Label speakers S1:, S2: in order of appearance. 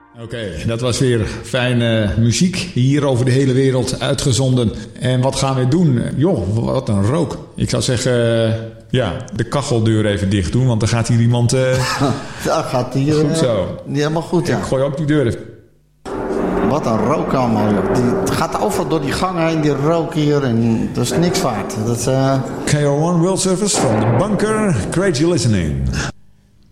S1: Oké, dat was weer fijne muziek hier over de hele wereld uitgezonden. En wat gaan we doen? Joh, wat een rook. Ik zou zeggen, de kacheldeur even dicht doen, want dan gaat hier iemand...
S2: Dat gaat hier...
S1: Goed zo.
S2: Helemaal goed, ja.
S1: Ik gooi ook die deur even.
S2: Wat een rook allemaal, joh. Het gaat overal door die gang heen, die rook hier. En dat is niks waard.
S1: KRO1 World Service from the bunker. Great you listening.